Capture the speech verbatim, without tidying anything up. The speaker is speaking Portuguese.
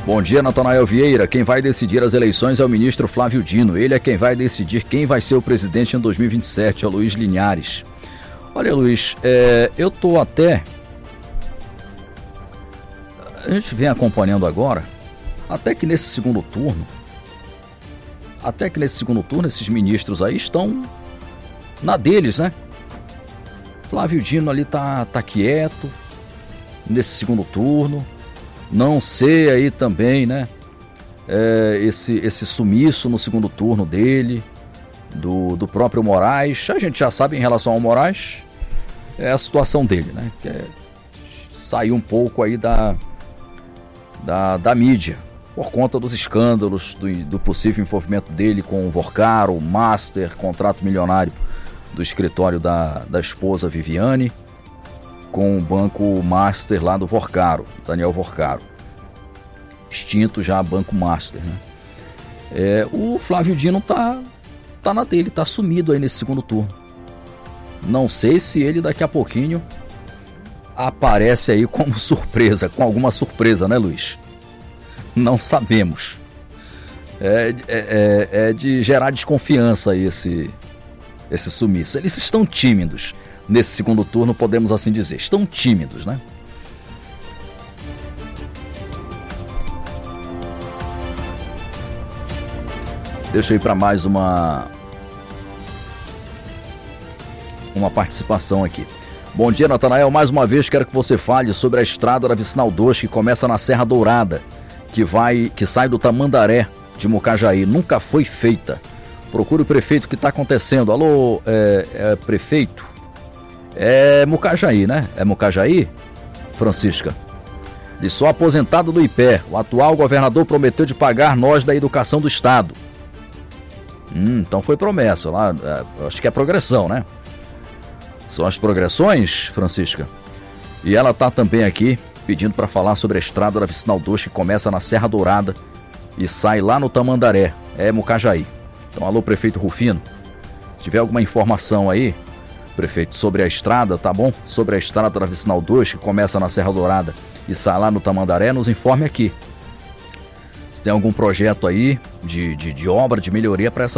Bom dia, Natanael Vieira. Quem vai decidir as eleições é o ministro Flávio Dino. Ele é quem vai decidir quem vai ser o presidente em dois mil e vinte e sete, é o Luiz Linhares. Olha, Luiz, é, eu tô até... A gente vem acompanhando agora, até que nesse segundo turno, até que nesse segundo turno, esses ministros aí estão na deles, né? Flávio Dino ali tá, tá quieto nesse segundo turno. Não sei aí também, né, é, esse, esse sumiço no segundo turno dele, do, do próprio Moraes. A gente já sabe em relação ao Moraes, é a situação dele, né, que é, saiu um pouco aí da, da, da mídia, por conta dos escândalos, do, do possível envolvimento dele com o Vorcaro, o Master, contrato milionário do escritório da, da esposa Viviane, com o Banco Master lá do Vorcaro, Daniel Vorcaro, extinto já Banco Master, né? É, o Flávio Dino tá, tá na dele, tá sumido aí nesse segundo turno. Não sei se ele daqui a pouquinho aparece aí como surpresa, com alguma surpresa, né, Luiz? Não sabemos. É, é, é, é de gerar desconfiança aí esse, esse sumiço. Eles estão tímidos. Nesse segundo turno, podemos assim dizer, estão tímidos, né? Deixa eu ir para mais uma uma participação aqui. Bom dia, Natanael. Mais uma vez quero que você fale sobre a estrada da Vicinal dois, que começa na Serra Dourada, que vai, que sai do Tamandaré de Mucajaí. Nunca foi feita. Procure o prefeito, o que está acontecendo. Alô, é, é, prefeito? É Mucajaí, né? É Mucajaí, Francisca? De só aposentado do I P E R. O atual governador prometeu de pagar nós da educação do estado. Hum, então foi promessa lá. É, acho que é progressão, né? São as progressões, Francisca. E ela tá também aqui pedindo para falar sobre a estrada da Vicinal dois, que começa na Serra Dourada e sai lá no Tamandaré. É Mucajaí. Então, alô, prefeito Rufino. Se tiver alguma informação aí, prefeito, sobre a estrada, tá bom? Sobre a estrada da Vicinal dois, que começa na Serra Dourada e sai lá no Tamandaré, nos informe aqui. Se tem algum projeto aí de, de, de obra, de melhoria para essa